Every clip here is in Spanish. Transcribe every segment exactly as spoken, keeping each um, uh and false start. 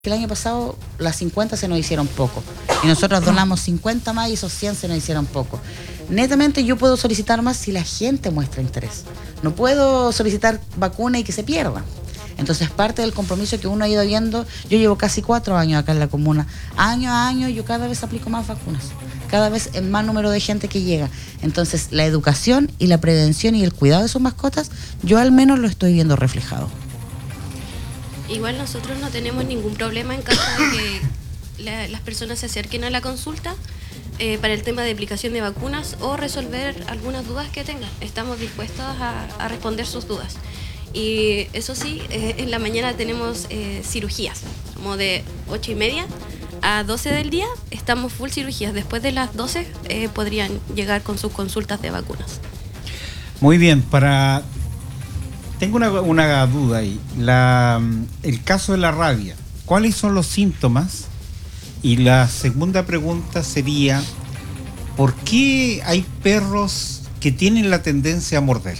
El año pasado las cincuenta se nos hicieron poco y nosotros donamos cincuenta más y esos cien se nos hicieron poco. Netamente yo puedo solicitar más si la gente muestra interés. No puedo solicitar vacuna y que se pierda. Entonces parte del compromiso que uno ha ido viendo. Yo llevo casi cuatro años acá en la comuna. Año a año yo cada vez aplico más vacunas. Cada vez es más número de gente que llega. Entonces la educación y la prevención y el cuidado de sus mascotas, yo al menos lo estoy viendo reflejado. Igual nosotros no tenemos ningún problema en caso de que la, las personas se acerquen a la consulta eh, para el tema de aplicación de vacunas o resolver algunas dudas que tengan. Estamos dispuestos a, a responder sus dudas. Y eso sí, eh, en la mañana tenemos eh, cirugías, como de ocho y media a doce del día, estamos full cirugías. Después de las doce eh, podrían llegar con sus consultas de vacunas. Muy bien, para... Tengo una, una duda ahí. La, el caso de la rabia, ¿cuáles son los síntomas? Y la segunda pregunta sería, ¿por qué hay perros que tienen la tendencia a morder?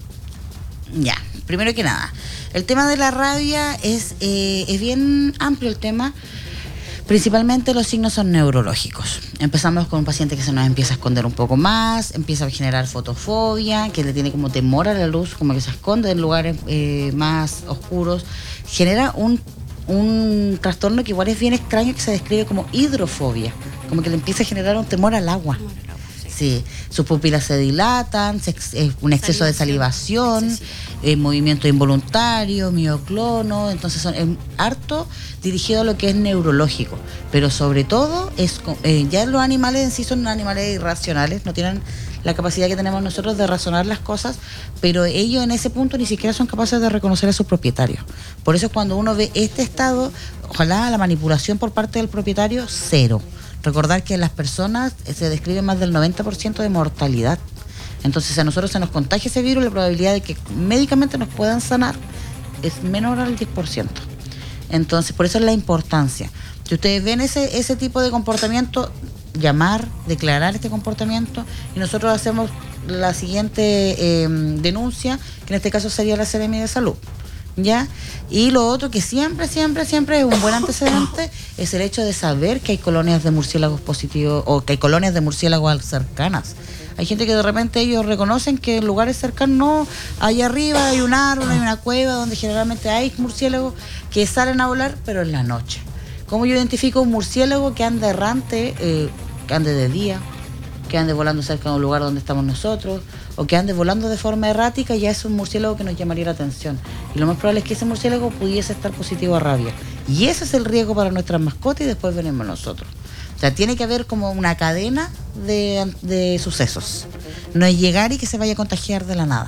Ya, primero que nada, el tema de la rabia es, eh, es bien amplio el tema. Principalmente los signos son neurológicos. Empezamos con un paciente que se nos empieza a esconder un poco más, empieza a generar fotofobia, que le tiene como temor a la luz, como que se esconde en lugares eh, más oscuros. Genera un, un trastorno que igual es bien extraño, que se describe como hidrofobia, como que le empieza a generar un temor al agua. Sí, sus pupilas se dilatan, se ex, eh, un exceso de salivación, eh, movimiento involuntario, mioclono, entonces son es harto dirigido a lo que es neurológico, pero sobre todo es eh, ya los animales en sí son animales irracionales, no tienen la capacidad que tenemos nosotros de razonar las cosas, pero ellos en ese punto ni siquiera son capaces de reconocer a sus propietarios. Por eso cuando uno ve este estado, ojalá la manipulación por parte del propietario, cero. Recordar que en las personas se describe más del noventa por ciento de mortalidad. Entonces, si a nosotros se nos contagia ese virus, la probabilidad de que médicamente nos puedan sanar es menor al diez por ciento. Entonces, por eso es la importancia. Si ustedes ven ese, ese tipo de comportamiento, llamar, declarar este comportamiento, y nosotros hacemos la siguiente eh, denuncia, que en este caso sería la Seremi de Salud. ¿Ya? Y lo otro que siempre, siempre, siempre es un buen antecedente es el hecho de saber que hay colonias de murciélagos positivos o que hay colonias de murciélagos cercanas. Hay gente que de repente ellos reconocen que en lugares cercanos no, allá arriba hay un árbol, hay una cueva donde generalmente hay murciélagos que salen a volar, pero en la noche. ¿Cómo yo identifico un murciélago que anda errante, eh, que ande de día, que ande volando cerca de un lugar donde estamos nosotros, o que ande volando de forma errática? Ya es un murciélago que nos llamaría la atención. Y lo más probable es que ese murciélago pudiese estar positivo a rabia. Y ese es el riesgo para nuestras mascotas y después venimos nosotros. O sea, tiene que haber como una cadena de, de sucesos. No es llegar y que se vaya a contagiar de la nada.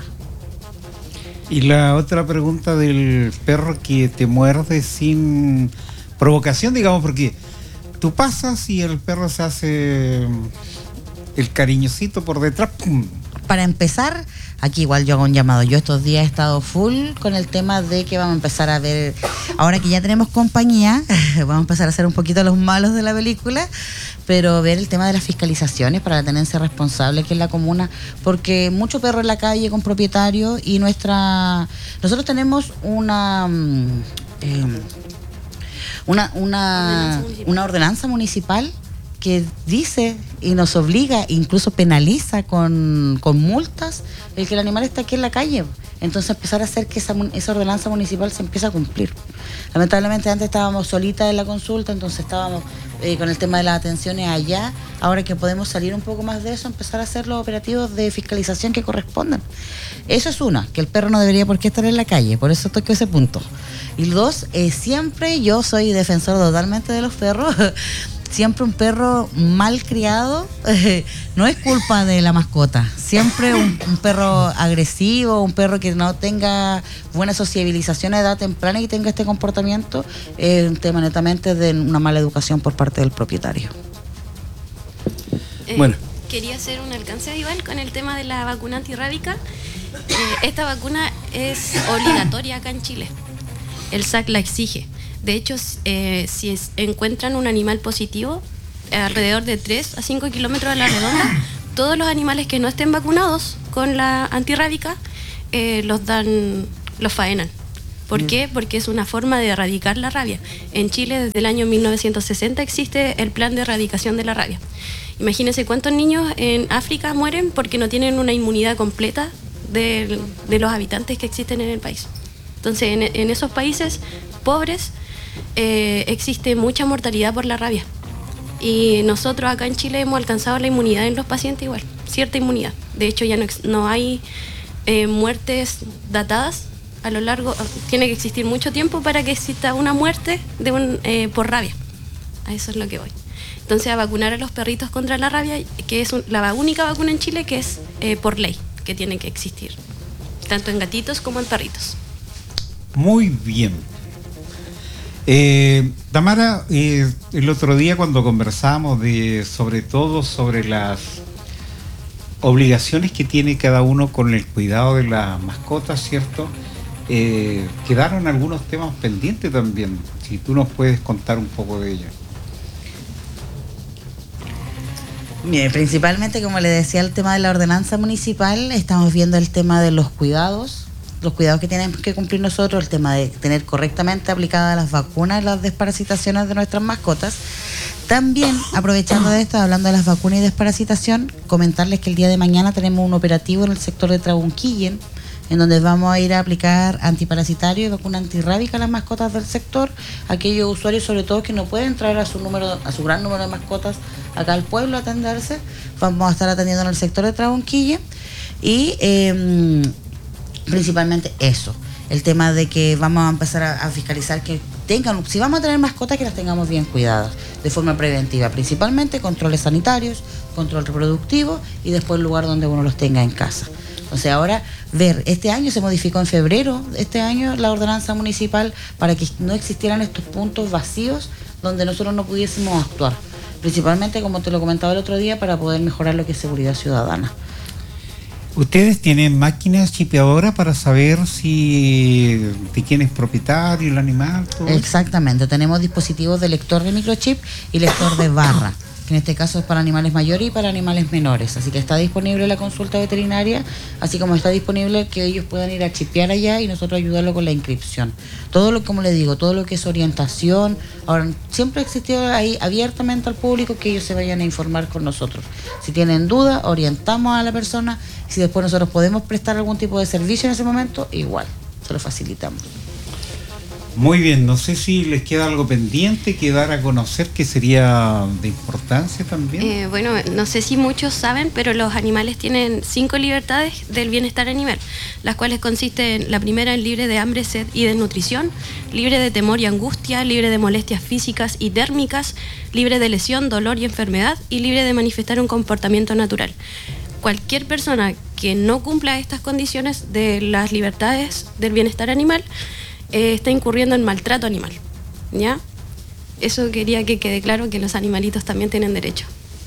Y la otra pregunta del perro que te muerde sin provocación, digamos, porque tú pasas y el perro se hace el cariñosito por detrás, ¡pum! Para empezar, aquí igual yo hago un llamado. Yo estos días he estado full con el tema de que vamos a empezar a ver, ahora que ya tenemos compañía, vamos a empezar a ser un poquito los malos de la película, pero ver el tema de las fiscalizaciones para la tenencia responsable aquí en la comuna, porque mucho perro en la calle con propietarios y nuestra... Nosotros tenemos una... Eh, una, una, ordenanza una ordenanza municipal que dice y nos obliga, incluso penaliza con, con multas el que el animal está aquí en la calle. Entonces empezar a hacer que esa, esa ordenanza municipal se empiece a cumplir. Lamentablemente antes estábamos solitas en la consulta, entonces estábamos eh, con el tema de las atenciones allá. Ahora que podemos salir un poco más de eso, empezar a hacer los operativos de fiscalización que correspondan. Eso es una, que el perro no debería por qué estar en la calle, por eso toqué ese punto. Y dos, eh, siempre yo soy defensor totalmente de los perros. Siempre un perro mal criado eh, no es culpa de la mascota. Siempre un, un perro agresivo, un perro que no tenga buena sociabilización a edad temprana y tenga este comportamiento, es eh, un tema netamente de una mala educación por parte del propietario. Eh, bueno. Quería hacer un alcance, Iván, con el tema de la vacuna antirrábica. Eh, esta vacuna es obligatoria acá en Chile. El S A C la exige. De hecho, eh, si es, encuentran un animal positivo, eh, alrededor de tres a cinco kilómetros a la redonda, todos los animales que no estén vacunados con la antirrábica, eh, los dan, los faenan. ¿Por qué? Porque es una forma de erradicar la rabia. En Chile, desde el año mil novecientos sesenta, existe el plan de erradicación de la rabia. Imagínense cuántos niños en África mueren porque no tienen una inmunidad completa de, de los habitantes que existen en el país. Entonces, en, en esos países pobres eh, existe mucha mortalidad por la rabia. Y nosotros acá en Chile hemos alcanzado la inmunidad en los pacientes igual, cierta inmunidad. De hecho, ya no, no hay eh, muertes datadas. A lo largo, tiene que existir mucho tiempo para que exista una muerte de un, eh, por rabia. A eso es lo que voy. Entonces, a vacunar a los perritos contra la rabia, que es un, la única vacuna en Chile que es eh, por ley, que tiene que existir, tanto en gatitos como en perritos. Muy bien. Eh, Tamara, eh, el otro día cuando conversamos de, sobre todo sobre las obligaciones que tiene cada uno con el cuidado de las mascotas, ¿cierto? Eh, quedaron algunos temas pendientes también, si tú nos puedes contar un poco de ello. Mire, principalmente, como le decía, el tema de la ordenanza municipal, estamos viendo el tema de los cuidados, los cuidados que tenemos que cumplir nosotros, el tema de tener correctamente aplicadas las vacunas y las desparasitaciones de nuestras mascotas. También, aprovechando de esto, hablando de las vacunas y desparasitación, comentarles que el día de mañana tenemos un operativo en el sector de Traunquillen, en donde vamos a ir a aplicar antiparasitario y vacuna antirrábica a las mascotas del sector, aquellos usuarios sobre todo que no pueden traer a su número, a su gran número de mascotas acá al pueblo a atenderse. Vamos a estar atendiendo en el sector de Traunquillen y eh, principalmente eso, el tema de que vamos a empezar a, a fiscalizar que tengan, si vamos a tener mascotas, que las tengamos bien cuidadas de forma preventiva, principalmente controles sanitarios, control reproductivo y después el lugar donde uno los tenga en casa. O sea, ahora ver, este año se modificó en febrero, este año la ordenanza municipal para que no existieran estos puntos vacíos donde nosotros no pudiésemos actuar. Principalmente, como te lo comentaba el otro día, para poder mejorar lo que es seguridad ciudadana. ¿Ustedes tienen máquinas chipeadoras para saber si de quién es propietario el animal? Todo Exactamente, tenemos dispositivos de lector de microchip y lector de barra, que en este caso es para animales mayores y para animales menores, así que está disponible la consulta veterinaria, así como está disponible que ellos puedan ir a chipear allá y nosotros ayudarlo con la inscripción. Todo lo, como le digo, todo lo que es orientación, ahora siempre existió ahí abiertamente al público que ellos se vayan a informar con nosotros. Si tienen duda, orientamos a la persona, si después nosotros podemos prestar algún tipo de servicio en ese momento, igual, se lo facilitamos. Muy bien, no sé si les queda algo pendiente que dar a conocer que sería de importancia también. Eh, bueno, no sé si muchos saben, pero los animales tienen cinco libertades del bienestar animal, las cuales consisten, la primera en libre de hambre, sed y desnutrición, libre de temor y angustia, libre de molestias físicas y térmicas, libre de lesión, dolor y enfermedad y libre de manifestar un comportamiento natural. Cualquier persona que no cumpla estas condiciones de las libertades del bienestar animal Eh, está incurriendo en maltrato animal, ¿ya? Eso quería que quede claro, que los animalitos también tienen derecho.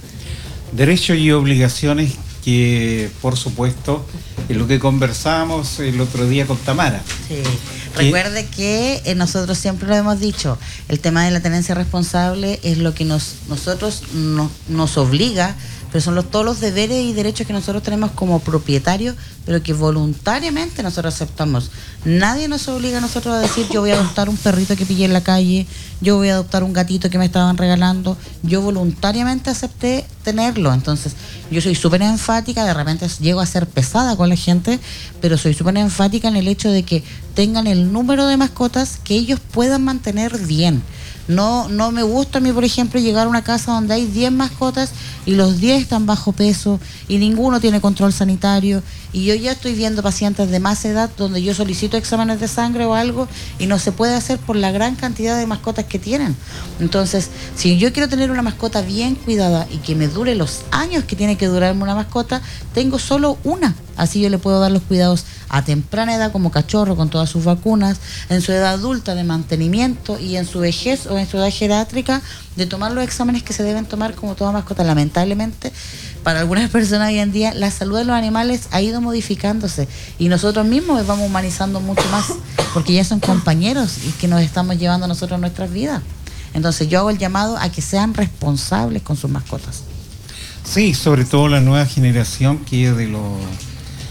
Derechos y obligaciones que, por supuesto, es lo que conversábamos el otro día con Tamara. Sí. Recuerde que eh, nosotros siempre lo hemos dicho, el tema de la tenencia responsable es lo que nos nosotros no, nos obliga, pero son los, todos los deberes y derechos que nosotros tenemos como propietarios, pero que voluntariamente nosotros aceptamos. Nadie nos obliga a nosotros a decir, yo voy a adoptar un perrito que pillé en la calle, yo voy a adoptar un gatito que me estaban regalando. Yo voluntariamente acepté tenerlo. Entonces, yo soy súper enfática, de repente llego a ser pesada con la gente, pero soy súper enfática en el hecho de que tengan el número de mascotas que ellos puedan mantener bien. No, no me gusta a mí, por ejemplo, llegar a una casa donde hay diez mascotas y los diez están bajo peso y ninguno tiene control sanitario, y yo ya estoy viendo pacientes de más edad donde yo solicito exámenes de sangre o algo y no se puede hacer por la gran cantidad de mascotas que tienen. Entonces, si yo quiero tener una mascota bien cuidada y que me dure los años que tiene que durarme una mascota, tengo solo una. Así yo le puedo dar los cuidados a temprana edad como cachorro con todas sus vacunas, en su edad adulta de mantenimiento y en su vejez o en su edad geriátrica de tomar los exámenes que se deben tomar como toda mascota. Lamentablemente, para algunas personas hoy en día la salud de los animales ha ido modificándose y nosotros mismos vamos humanizando mucho más porque ya son compañeros y que nos estamos llevando nosotros nuestras vidas. Entonces yo hago el llamado a que sean responsables con sus mascotas. Sí, sobre todo la nueva generación que es de los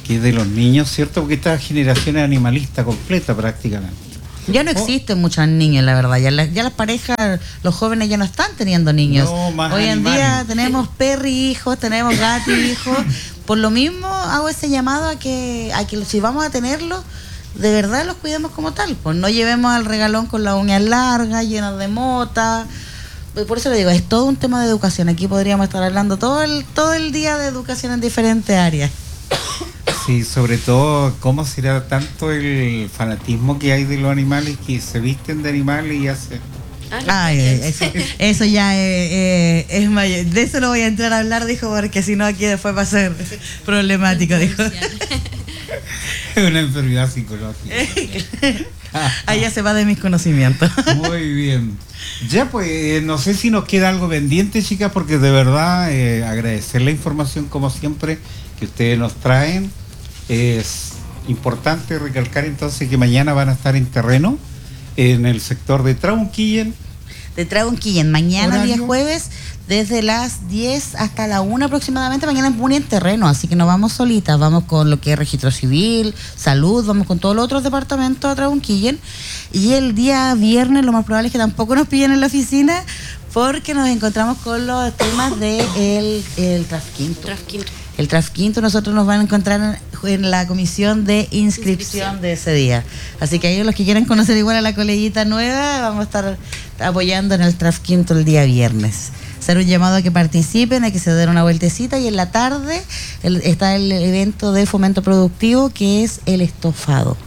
que de los niños, ¿cierto? Porque esta generación es animalista completa prácticamente. Ya no existen oh. muchos niños, la verdad. Ya, la, ya las parejas, los jóvenes ya no están teniendo niños. No, más Hoy en animales. día tenemos perri hijos, tenemos gato hijos. Por lo mismo hago ese llamado a que, a que si vamos a tenerlos, de verdad los cuidemos como tal. Pues no llevemos al regalón con las uñas largas, llenas de mota. Por eso le digo, es todo un tema de educación. Aquí podríamos estar hablando todo el, todo el día de educación en diferentes áreas. Sí, sobre todo, ¿cómo será tanto el fanatismo que hay de los animales que se visten de animales y hacen? Ay, eso, eso ya es, es, es mayor. De eso no voy a entrar a hablar, dijo, porque si no aquí después va a ser problemático, dijo. Es una enfermedad psicológica. Ahí ya se va de mis conocimientos. Muy bien. Ya pues, no sé si nos queda algo pendiente, chicas, porque de verdad eh, agradecer la información como siempre que ustedes nos traen. Es importante recalcar entonces que mañana van a estar en terreno en el sector de Traunquillen. De Traunquillen, mañana ¿Horario? Día jueves, desde las diez hasta la una aproximadamente, mañana es muy en terreno, así que no vamos solitas, vamos con lo que es registro civil, salud, vamos con todos los otros departamentos a Traunquillen. Y el día viernes lo más probable es que tampoco nos pillen en la oficina, porque nos encontramos con los temas de el, el Trafquinto. Trafquinto. El Trafquinto nosotros nos van a encontrar en, en la comisión de inscripción, inscripción de ese día. Así que ellos los que quieran conocer igual a la coleguita nueva, vamos a estar apoyando en el Trafquinto el día viernes. Hacer un llamado a que participen, a que se den una vueltecita, y en la tarde el, está el evento de fomento productivo que es el estofado.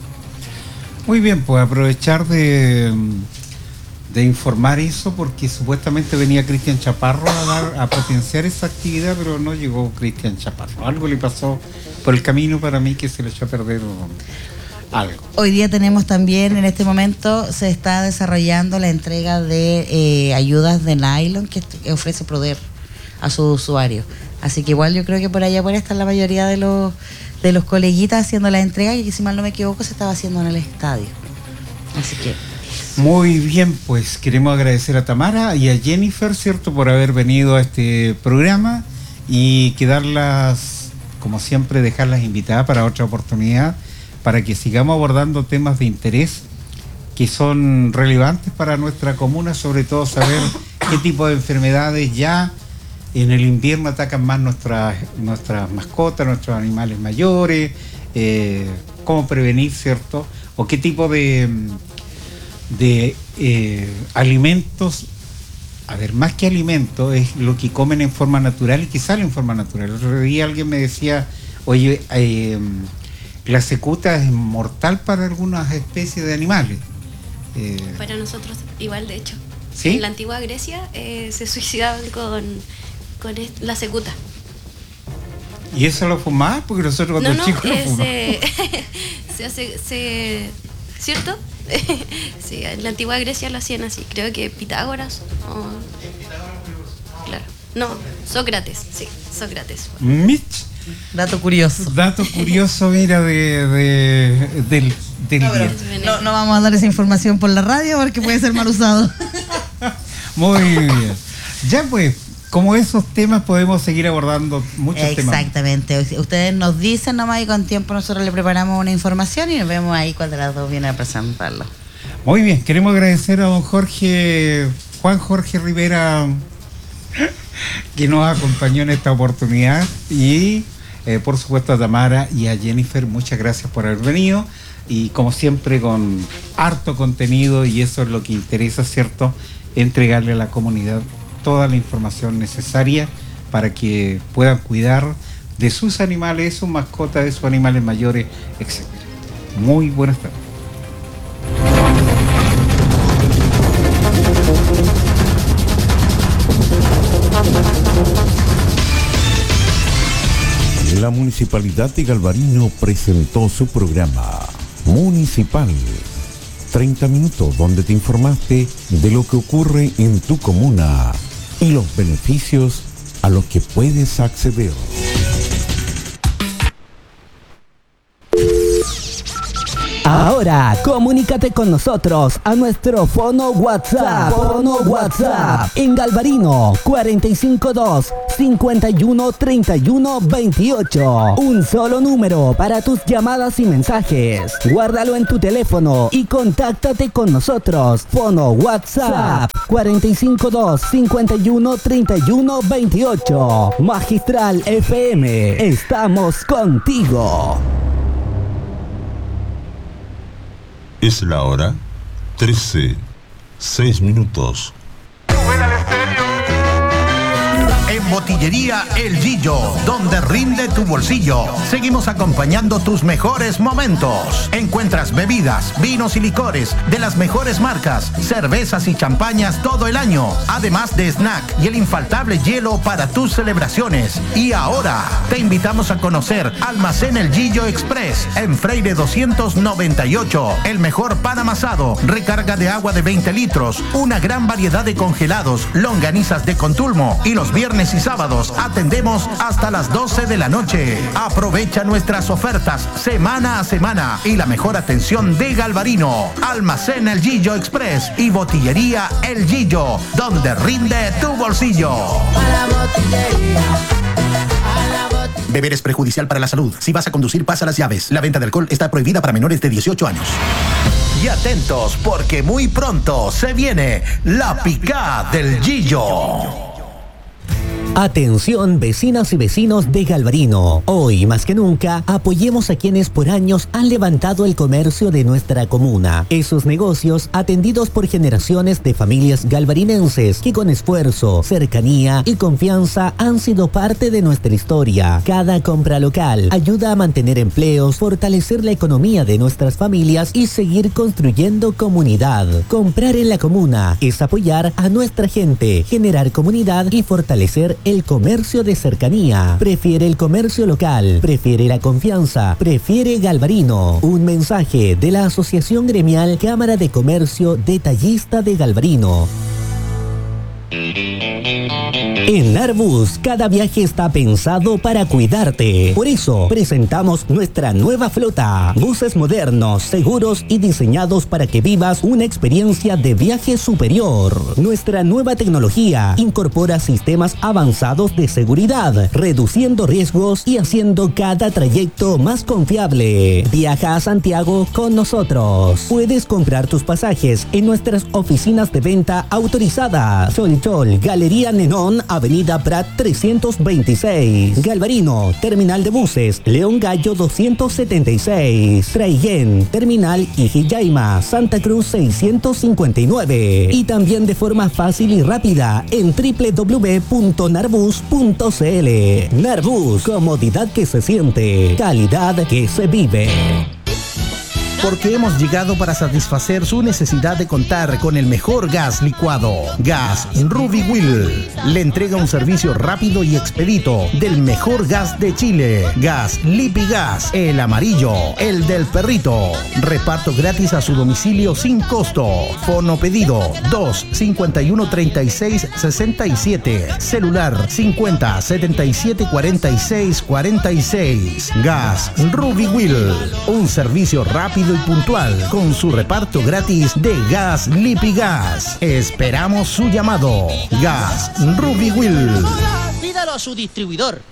Muy bien, pues aprovechar de, de informar eso, porque supuestamente venía Cristian Chaparro a dar a potenciar esa actividad, pero no llegó Cristian Chaparro. Algo le pasó por el camino para mí que se le echó a perder algo. Hoy día tenemos también, en este momento, se está desarrollando la entrega de eh, ayudas de nylon que ofrece Proder a sus usuarios. Así que igual yo creo que por allá puede estar la mayoría de los de los coleguitas haciendo la entrega, y si mal no me equivoco se estaba haciendo en el estadio. Así que... Muy bien, pues queremos agradecer a Tamara y a Jennifer, ¿cierto?, por haber venido a este programa, y quedarlas, como siempre, dejarlas invitadas para otra oportunidad, para que sigamos abordando temas de interés que son relevantes para nuestra comuna, sobre todo saber qué tipo de enfermedades ya en el invierno atacan más nuestras, nuestras mascotas, nuestros animales mayores, eh, cómo prevenir, ¿cierto?, o qué tipo de, de eh, alimentos, a ver, más que alimentos, es lo que comen en forma natural y que sale en forma natural. El otro día alguien me decía, oye, eh, la cicuta es mortal para algunas especies de animales. Eh, para nosotros igual, de hecho. ¿Sí? En la antigua Grecia eh, se suicidaban con, con la cicuta. ¿Y eso lo fumaba? Porque nosotros cuando no, no, chicos lo eh, fumamos. Se, se hace, se, ¿cierto? Sí, en la antigua Grecia lo hacían así. Creo que Pitágoras o... Claro. No, Sócrates, sí, Sócrates. Mitch. Dato curioso. Dato curioso, mira, de, de, del, del no, día. No, no vamos a dar esa información por la radio porque puede ser mal usado. Muy bien. Ya pues, como esos temas podemos seguir abordando muchos Exactamente. temas. Exactamente. Ustedes nos dicen nomás y con tiempo nosotros le preparamos una información y nos vemos ahí cuando las dos vienen a presentarlo. Muy bien, queremos agradecer a don Jorge, Juan Jorge Rivera, que nos acompañó en esta oportunidad, y eh, por supuesto a Tamara y a Jennifer, muchas gracias por haber venido, y como siempre con harto contenido, y eso es lo que interesa, ¿cierto?, entregarle a la comunidad toda la información necesaria para que puedan cuidar de sus animales, de sus mascotas, de sus animales mayores, etcétera. Muy buenas tardes. La Municipalidad de Galvarino presentó su programa Municipal. treinta minutos donde te informaste de lo que ocurre en tu comuna y los beneficios a los que puedes acceder. Ahora, comunícate con nosotros a nuestro fono WhatsApp. Fono WhatsApp en Galvarino cuarenta y cinco dos, cincuenta y uno, treinta y uno, veintiocho. Un solo número para tus llamadas y mensajes. Guárdalo en tu teléfono y contáctate con nosotros. Fono WhatsApp cuarenta y cinco dos, cincuenta y uno, treinta y uno, veintiocho. Magistral F M. Estamos contigo. Es la hora trece, seis minutos. En Botillería El Gillo, donde rinde tu bolsillo. Seguimos acompañando tus mejores momentos. Encuentras bebidas, vinos y licores de las mejores marcas, cervezas y champañas todo el año, además de snack y el infaltable hielo para tus celebraciones. Y ahora te invitamos a conocer Almacén El Gillo Express en Freire doscientos noventa y ocho. El mejor pan amasado, recarga de agua de veinte litros, una gran variedad de congelados, longanizas de Contulmo, y los viernes y sábados atendemos hasta las doce de la noche. Aprovecha nuestras ofertas semana a semana y la mejor atención de Galvarino. Almacén El Gillo Express y Botillería El Gillo, donde rinde tu bolsillo. Beber es perjudicial para la salud. Si vas a conducir, pasa las llaves. La venta de alcohol está prohibida para menores de dieciocho años. Y atentos, porque muy pronto se viene la picada del Gillo. Atención, vecinas y vecinos de Galvarino. Hoy más que nunca apoyemos a quienes por años han levantado el comercio de nuestra comuna. Esos negocios atendidos por generaciones de familias galvarinenses que con esfuerzo, cercanía y confianza han sido parte de nuestra historia. Cada compra local ayuda a mantener empleos, fortalecer la economía de nuestras familias y seguir construyendo comunidad. Comprar en la comuna es apoyar a nuestra gente, generar comunidad y fortalecer el comercio de cercanía. Prefiere el comercio local, prefiere la confianza, prefiere Galvarino. Un mensaje de la Asociación Gremial Cámara de Comercio Detallista de Galvarino. En Narbus, cada viaje está pensado para cuidarte. Por eso, presentamos nuestra nueva flota. Buses modernos, seguros y diseñados para que vivas una experiencia de viaje superior. Nuestra nueva tecnología incorpora sistemas avanzados de seguridad, reduciendo riesgos y haciendo cada trayecto más confiable. Viaja a Santiago con nosotros. Puedes comprar tus pasajes en nuestras oficinas de venta autorizadas. Chol Chol, Galería Nenón, Avenida Prat trescientos veintiséis. Galvarino, Terminal de Buses, León Gallo doscientos setenta y seis. Traiguén, Terminal Ijiyaima, Santa Cruz seiscientos cincuenta y nueve. Y también de forma fácil y rápida en doble u doble u doble u punto narbus punto c l. Narbus, comodidad que se siente, calidad que se vive. Porque hemos llegado para satisfacer su necesidad de contar con el mejor gas licuado. Gas Ruby Will le entrega un servicio rápido y expedito del mejor gas de Chile. Gas Lipigas, el amarillo, el del perrito. Reparto gratis a su domicilio sin costo. Fono pedido dos cincuenta y uno treinta y seis sesenta y siete. Celular cincuenta setenta y siete cuarenta y seis cuarenta y seis. Gas Ruby Will, un servicio rápido y puntual con su reparto gratis de gas Lipigas. Esperamos su llamado. Gas Ruby Will. Pídalo a su distribuidor.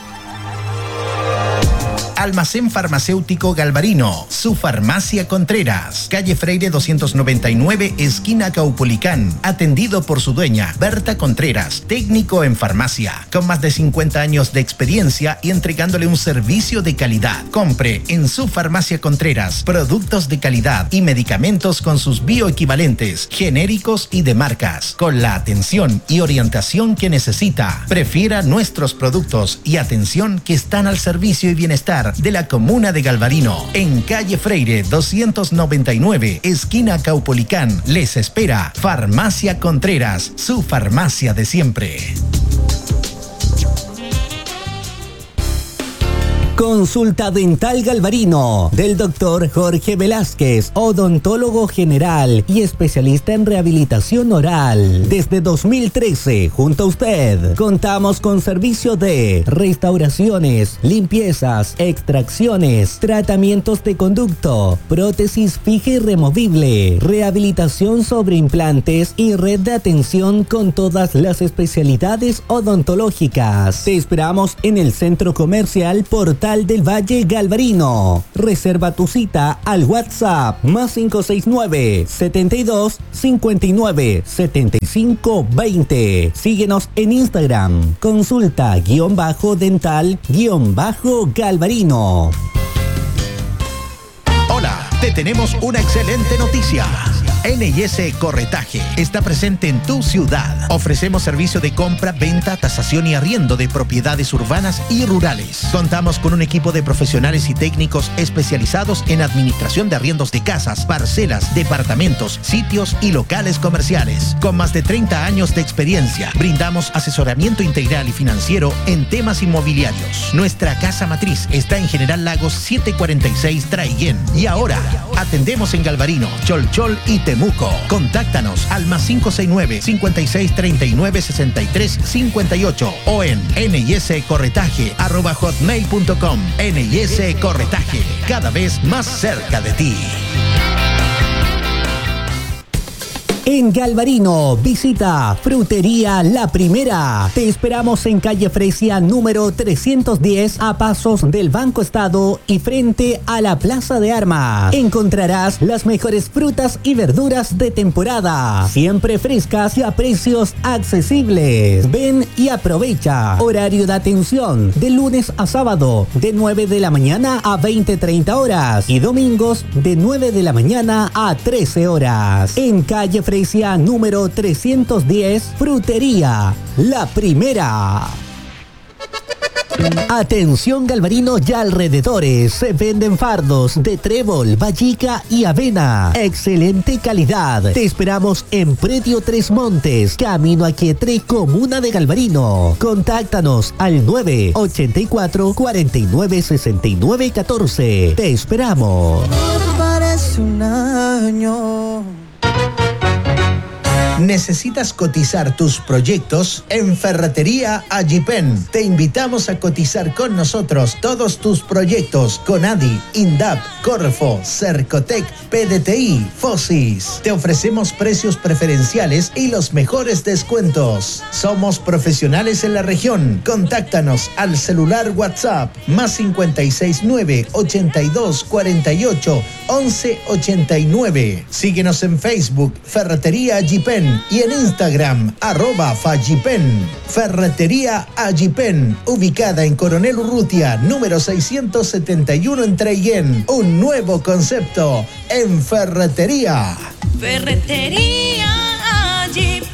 Almacén Farmacéutico Galvarino, su farmacia Contreras, calle Freire doscientos noventa y nueve, esquina Caupolicán, atendido por su dueña, Berta Contreras, técnico en farmacia, con más de cincuenta años de experiencia y entregándole un servicio de calidad. Compre en su farmacia Contreras productos de calidad y medicamentos con sus bioequivalentes, genéricos y de marcas, con la atención y orientación que necesita. Prefiera nuestros productos y atención que están al servicio y bienestar de la comuna de Galvarino, en calle Freire doscientos noventa y nueve, esquina Caupolicán. Les espera Farmacia Contreras, su farmacia de siempre. Consulta Dental Galvarino del doctor Jorge Velázquez, odontólogo general y especialista en rehabilitación oral. Desde dos mil trece, junto a usted, contamos con servicio de restauraciones, limpiezas, extracciones, tratamientos de conducto, prótesis fija y removible, rehabilitación sobre implantes y red de atención con todas las especialidades odontológicas. Te esperamos en el Centro Comercial Portal del Valle Galvarino. Reserva tu cita al WhatsApp más cinco seis nueve, setenta y dos, cincuenta y nueve, setenta y cinco, veinte. Síguenos en Instagram. Consulta guión bajo dental guión bajo Galvarino. Hola, te tenemos una excelente noticia. N y S Corretaje está presente en tu ciudad. Ofrecemos servicio de compra, venta, tasación y arriendo de propiedades urbanas y rurales. Contamos con un equipo de profesionales y técnicos especializados en administración de arriendos de casas, parcelas, departamentos, sitios y locales comerciales. Con más de treinta años de experiencia, brindamos asesoramiento integral y financiero en temas inmobiliarios. Nuestra casa matriz está en General Lagos setecientos cuarenta y seis Traiguén. Y ahora, atendemos en Galvarino, Cholchol y Temuco. Contáctanos al más cinco seis nueve, cincuenta y seis, treinta y nueve, sesenta y tres, cincuenta y ocho o en n y s corretaje arroba hotmail punto com. N y S Corretaje, cada vez más cerca de ti. En Galvarino, visita Frutería La Primera. Te esperamos en calle Fresia número trescientos diez, a pasos del Banco Estado y frente a la Plaza de Armas. Encontrarás las mejores frutas y verduras de temporada, siempre frescas y a precios accesibles. Ven y aprovecha. Horario de atención de lunes a sábado de nueve de la mañana a veinte treinta horas y domingos de nueve de la mañana a trece horas. En calle Fresia número trescientos diez, Frutería La Primera. Atención Galvarino y alrededores, se venden fardos de trébol, vallica y avena. Excelente calidad. Te esperamos en Predio Tres Montes, Camino a Quietre, Comuna de Galvarino. Contáctanos al nueve ochenta y cuatro, cuarenta y nueve, sesenta y nueve, catorce. Te esperamos. Parece un año. ¿Necesitas cotizar tus proyectos? En Ferretería Agipen te invitamos a cotizar con nosotros todos tus proyectos con A D I, INDAP, Corfo, Cercotec, P D T I, Fosis. Te ofrecemos precios preferenciales y los mejores descuentos. Somos profesionales en la región. Contáctanos al celular WhatsApp más cincuenta y seis nueve, ochenta y dos, cuarenta y ocho, once, ochenta y nueve. Síguenos en Facebook Ferretería Agipen y en Instagram, arroba Fagipen. Ferretería Agipen, ubicada en Coronel Urrutia, número seiscientos setenta y uno en Traiguén. Un nuevo concepto en ferretería. Ferretería Agipen.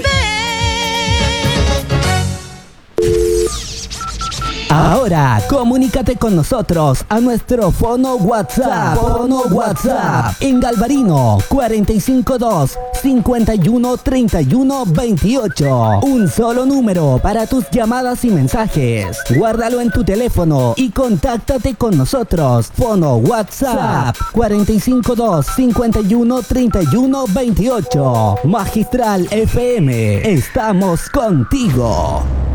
Ahora, comunícate con nosotros a nuestro fono WhatsApp. Fono WhatsApp. En Galvarino, cuarenta y cinco dos, cincuenta y uno, treinta y uno, veintiocho. Un solo número para tus llamadas y mensajes. Guárdalo en tu teléfono y contáctate con nosotros. Fono WhatsApp, cuarenta y cinco dos, cincuenta y uno, treinta y uno, veintiocho. Magistral F M, estamos contigo.